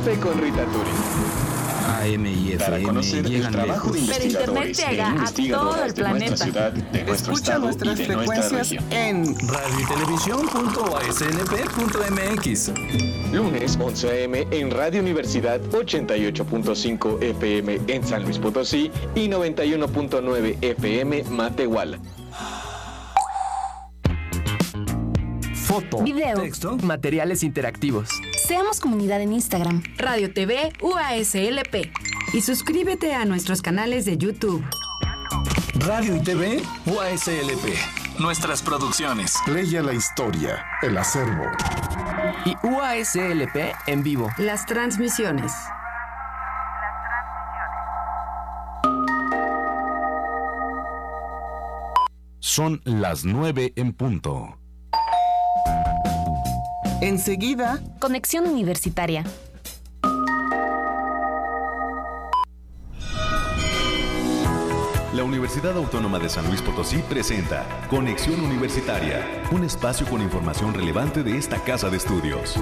Café con Rita Turi. AM y FM llegan lejos. Pero Internet llega a todo el planeta. Ciudad, escucha nuestras frecuencias en radioytelevisión.aslp.mx. Lunes 11 a.m. en Radio Universidad 88.5 FM en San Luis Potosí y 91.9 FM Matehuala. Foto, video, texto, materiales interactivos. Seamos comunidad en Instagram, Radio TV UASLP. Y suscríbete a nuestros canales de YouTube. Radio y TV UASLP. Nuestras producciones. Leia la historia, el acervo. Y UASLP en vivo. Las transmisiones. Son las 9 en punto. enseguida Conexión Universitaria. La Universidad Autónoma de San Luis Potosí presenta Conexión Universitaria, un espacio con información relevante de esta casa de estudios.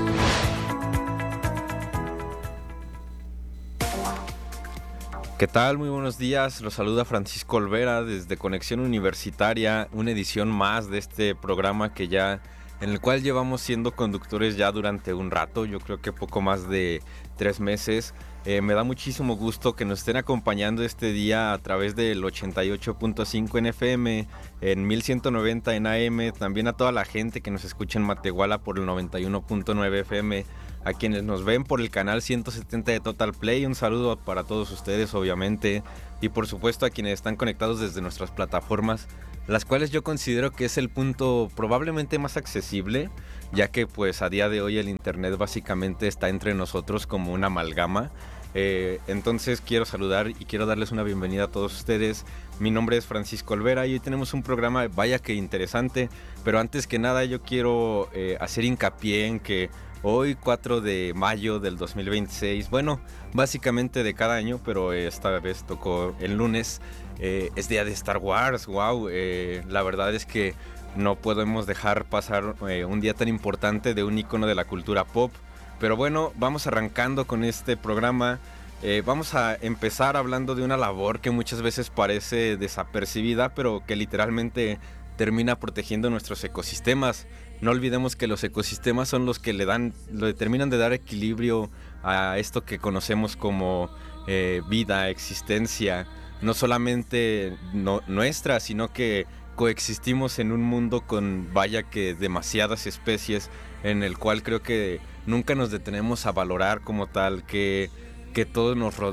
¿Qué tal? Muy buenos días. Los saluda Francisco Olvera desde Conexión Universitaria, una edición más de este programa en el cual llevamos siendo conductores ya durante un rato, yo creo que poco más de 3 meses. Me da muchísimo gusto que nos estén acompañando este día a través del 88.5 en FM, en 1190 en AM, también a toda la gente que nos escucha en Matehuala por el 91.9 FM, a quienes nos ven por el canal 170 de Total Play, un saludo para todos ustedes obviamente, y por supuesto a quienes están conectados desde nuestras plataformas, las cuales yo considero que es el punto probablemente más accesible, ya que pues a día de hoy el internet básicamente está entre nosotros como una amalgama. Entonces quiero saludar y quiero darles una bienvenida a todos ustedes. Mi nombre es Francisco Olvera y hoy tenemos un programa vaya que interesante, pero antes que nada yo quiero hacer hincapié en que hoy 4 de mayo del 2026, bueno, básicamente de cada año, pero esta vez tocó el lunes, es día de Star Wars. Wow, la verdad es que no podemos dejar pasar un día tan importante de un ícono de la cultura pop. Pero bueno, vamos arrancando con este programa. Vamos a empezar hablando de una labor que muchas veces parece desapercibida, pero que literalmente termina protegiendo nuestros ecosistemas. No olvidemos que los ecosistemas son los que le terminan de dar equilibrio a esto que conocemos como vida, existencia, no solamente nuestra, sino que coexistimos en un mundo con vaya que demasiadas especies, en el cual creo que nunca nos detenemos a valorar como tal que todo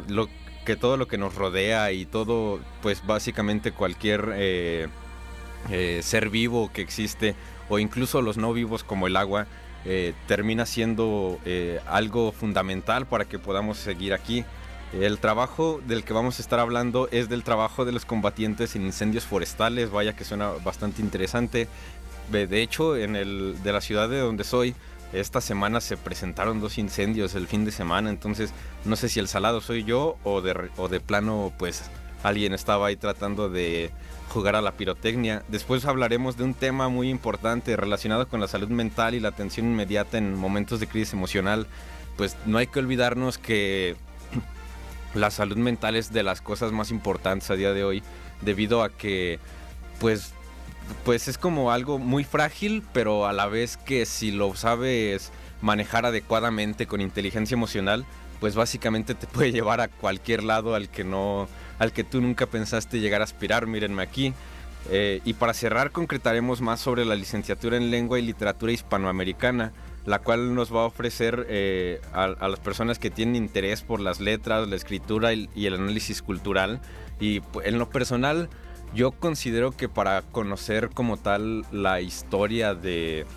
lo que nos rodea y todo, pues básicamente cualquier ser vivo que existe, o incluso los no vivos como el agua, termina siendo algo fundamental para que podamos seguir aquí. El trabajo del que vamos a estar hablando es del trabajo de los combatientes en incendios forestales, vaya que suena bastante interesante. De hecho, de la ciudad de donde soy, esta semana se presentaron 2 incendios el fin de semana, entonces no sé si el salado soy yo o de plano pues alguien estaba ahí tratando de jugar a la pirotecnia. Después hablaremos de un tema muy importante relacionado con la salud mental y la atención inmediata en momentos de crisis emocional. Pues no hay que olvidarnos que la salud mental es de las cosas más importantes a día de hoy, debido a que pues es como algo muy frágil, pero a la vez que si lo sabes manejar adecuadamente con inteligencia emocional, pues básicamente te puede llevar a cualquier lado al que tú nunca pensaste llegar a aspirar. Mírenme aquí. Y para cerrar concretaremos más sobre la licenciatura en Lengua y Literatura Hispanoamericana, la cual nos va a ofrecer a las personas que tienen interés por las letras, la escritura y el análisis cultural. Y en lo personal, yo considero que para conocer como tal la historia de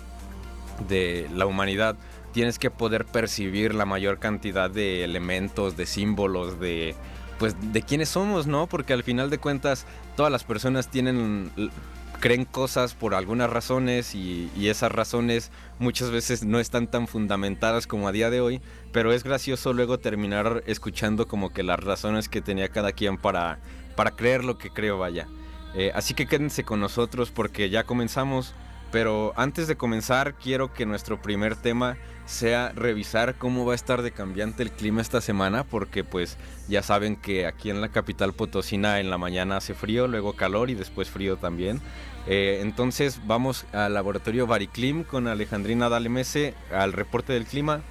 la humanidad, tienes que poder percibir la mayor cantidad de elementos, de símbolos, de quiénes somos, ¿no? Porque al final de cuentas, todas las personas creen cosas por algunas razones y esas razones muchas veces no están tan fundamentadas como a día de hoy, pero es gracioso luego terminar escuchando como que las razones que tenía cada quien para creer lo que creo, vaya. Así que quédense con nosotros porque ya comenzamos, pero antes de comenzar quiero que nuestro primer tema sea revisar cómo va a estar de cambiante el clima esta semana, porque pues ya saben que aquí en la capital potosina en la mañana hace frío, luego calor y después frío también. Entonces vamos al laboratorio Variclim con Alejandrina Dalemese al reporte del clima.